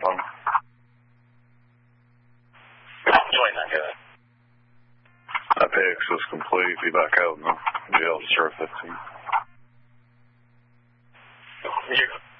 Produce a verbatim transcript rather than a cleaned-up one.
upon him. Join that guy. Apex was complete. Be back out in the jail to start fifteen. You